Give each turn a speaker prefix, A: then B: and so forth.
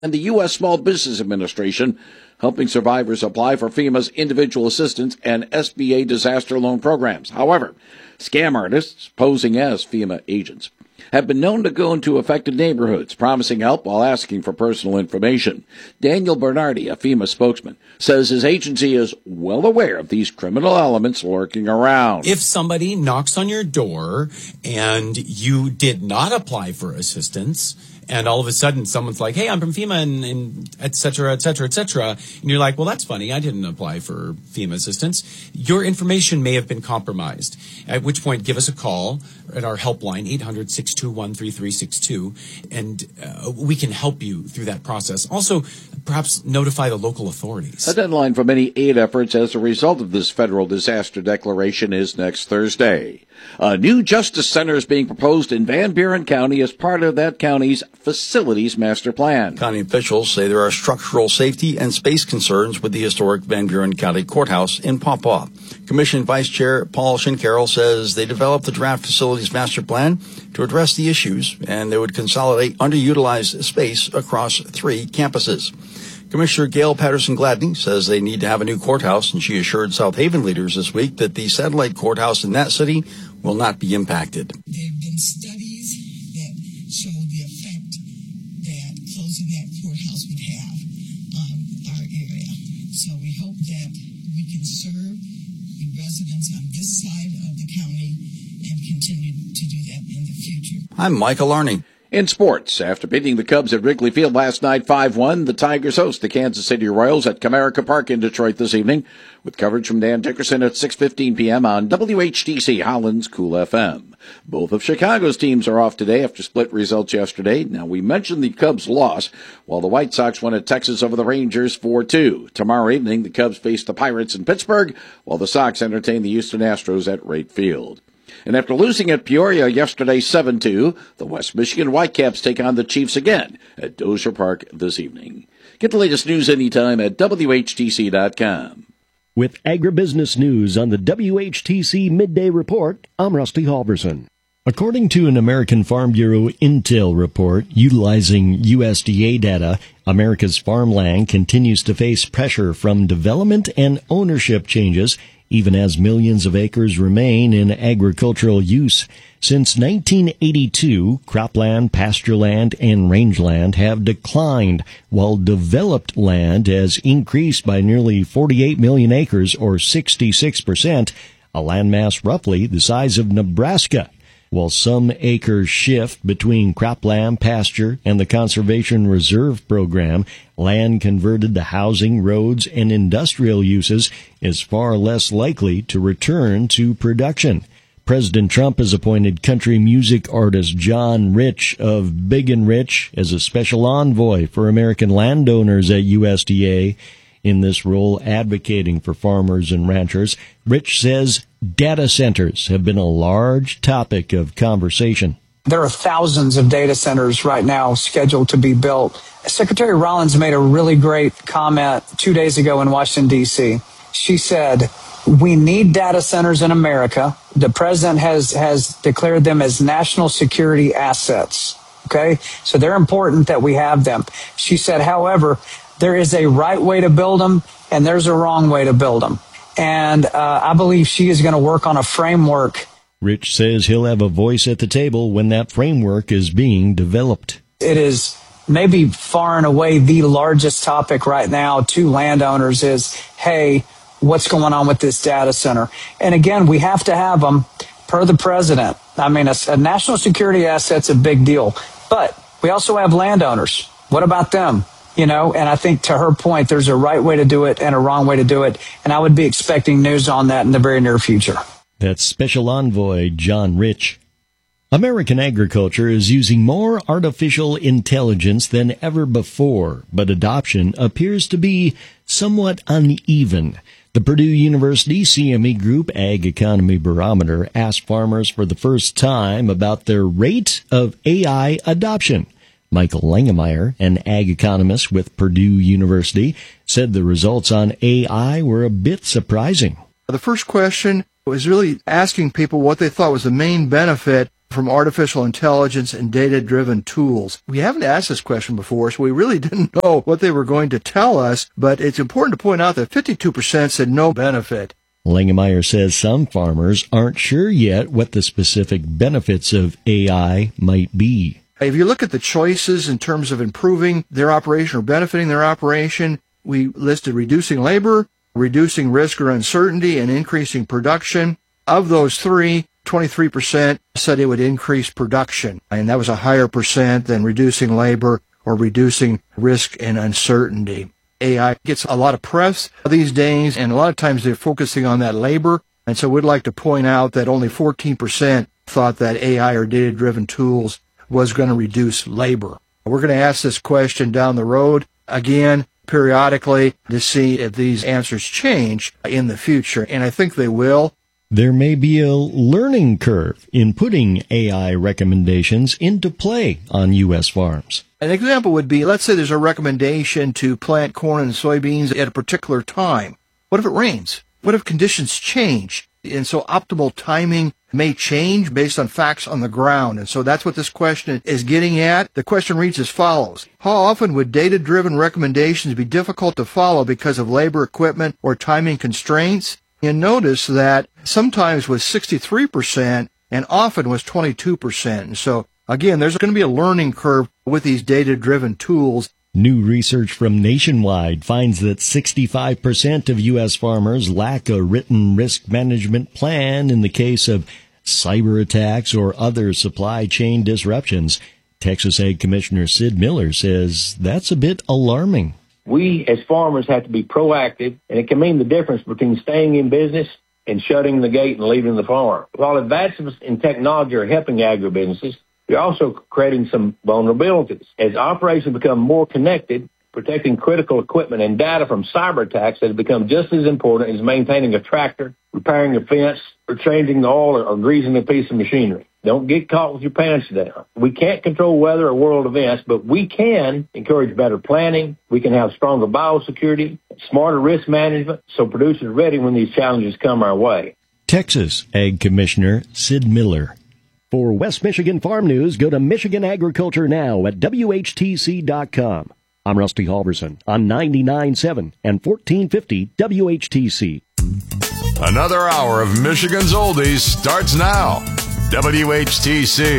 A: and the U.S. Small Business Administration, helping survivors apply for FEMA's individual assistance and SBA disaster loan programs. However, scam artists posing as FEMA agents have been known to go into affected neighborhoods, promising help while asking for personal information. Daniel Bernardi, a FEMA spokesman, says his agency is well aware of these criminal elements lurking around.
B: If somebody knocks on your door and you did not apply for assistance, and all of a sudden someone's like, hey, I'm from FEMA, and et cetera, et cetera, et cetera. And you're like, well, that's funny. I didn't apply for FEMA assistance. Your information may have been compromised, at which point give us a call at our helpline, 800-621-3362, and we can help you through that process. Also, perhaps notify the local authorities.
A: A deadline for many aid efforts as a result of this federal disaster declaration is next Thursday. A new justice center is being proposed in Van Buren County as part of that county's facilities master plan.
C: County officials say there are structural safety and space concerns with the historic Van Buren County Courthouse in Paw Paw. Commission Vice Chair Paul Shincarroll says they developed the draft facilities master plan to address the issues, and they would consolidate underutilized space across 3 campuses. Commissioner Gail Patterson-Gladney says they need to have a new courthouse, and she assured South Haven leaders this week that the satellite courthouse in that city will not be impacted.
D: There have been studies that show the effect that closing that courthouse would have on our area. So we hope that we can serve the residents on this side of the county and continue to do that in the future.
C: I'm Michael Arney.
A: In sports, after beating the Cubs at Wrigley Field last night 5-1, the Tigers host the Kansas City Royals at Comerica Park in Detroit this evening, with coverage from Dan Dickerson at 6:15 p.m. on WHTC Holland's Cool FM. Both of Chicago's teams are off today after split results yesterday. Now, we mentioned the Cubs' loss, while the White Sox won at Texas over the Rangers 4-2. Tomorrow evening, the Cubs face the Pirates in Pittsburgh, while the Sox entertain the Houston Astros at Wright Field. And after losing at Peoria yesterday 7-2, the West Michigan Whitecaps take on the Chiefs again at Dozier Park this evening. Get the latest news anytime at WHTC.com.
E: With agribusiness news on the WHTC Midday Report, I'm Rusty Halverson. According to an American Farm Bureau Intel report utilizing USDA data, America's farmland continues to face pressure from development and ownership changes, even as millions of acres remain in agricultural use. Since 1982, cropland, pastureland, and rangeland have declined, while developed land has increased by nearly 48 million acres, or 66%, a landmass roughly the size of Nebraska. While some acres shift between cropland, pasture, and the Conservation Reserve Program, land converted to housing, roads, and industrial uses is far less likely to return to production. President Trump has appointed country music artist John Rich of Big and Rich as a special envoy for American landowners at USDA. In this role, advocating for farmers and ranchers, Rich says data centers have been a large topic of conversation.
F: There are thousands of data centers right now scheduled to be built. Secretary Rollins made a really great comment 2 days ago in Washington, D.C. She said, we need data centers in America. The president has declared them as national security assets. Okay? So they're important that we have them. She said, however, there is a right way to build them, and there's a wrong way to build them. And I believe she is going to work on a framework.
E: Rich says he'll have a voice at the table when that framework is being developed.
F: It is maybe far and away the largest topic right now to landowners is, hey, what's going on with this data center? And again, we have to have them per the president. I mean, a national security asset's a big deal. But we also have landowners. What about them? You know, and I think to her point, there's a right way to do it and a wrong way to do it. And I would be expecting news on that in the very near future.
E: That's Special Envoy John Rich. American agriculture is using more artificial intelligence than ever before, but adoption appears to be somewhat uneven. The Purdue University CME Group Ag Economy Barometer asked farmers for the first time about their rate of AI adoption. Michael Langemeyer, an ag economist with Purdue University, said the results on AI were a bit surprising.
G: The first question was really asking people what they thought was the main benefit from artificial intelligence and data-driven tools. We haven't asked this question before, so we really didn't know what they were going to tell us, but it's important to point out that 52% said no benefit.
E: Langemeyer says some farmers aren't sure yet what the specific benefits of AI might be.
G: If you look at the choices in terms of improving their operation or benefiting their operation, we listed reducing labor, reducing risk or uncertainty, and increasing production. Of those three, 23% said it would increase production, and that was a higher percent than reducing labor or reducing risk and uncertainty. AI gets a lot of press these days, and a lot of times they're focusing on that labor, and so we'd like to point out that only 14% thought that AI or data-driven tools was going to reduce labor. We're going to ask this question down the road again, periodically, to see if these answers change in the future, and I think they will.
E: There may be a learning curve in putting AI recommendations into play on U.S. farms.
G: An example would be, let's say there's a recommendation to plant corn and soybeans at a particular time. What if it rains? What if conditions change? And so optimal timing may change based on facts on the ground. And so that's what this question is getting at. The question reads as follows. How often would data-driven recommendations be difficult to follow because of labor, equipment, or timing constraints? And notice that sometimes was 63% and often was 22%. And so, again, there's going to be a learning curve with these data-driven tools.
E: New research from Nationwide finds that 65% of U.S. farmers lack a written risk management plan in the case of cyber attacks or other supply chain disruptions. Texas Ag Commissioner Sid Miller says that's a bit alarming.
H: We as farmers have to be proactive, and it can mean the difference between staying in business and shutting the gate and leaving the farm. While advances in technology are helping agribusinesses, they're also creating some vulnerabilities. As operations become more connected, protecting critical equipment and data from cyber attacks has become just as important as maintaining a tractor, repairing a fence, or changing the oil or greasing a piece of machinery. Don't get caught with your pants down. We can't control weather or world events, but we can encourage better planning. We can have stronger biosecurity, smarter risk management, so producers are ready when these challenges come our way.
E: Texas Ag Commissioner Sid Miller. For West Michigan Farm News, go to Michigan Agriculture Now at WHTC.com. I'm Rusty Halverson on 99.7 and 1450 WHTC.
I: Another hour of Michigan's Oldies starts now. WHTC.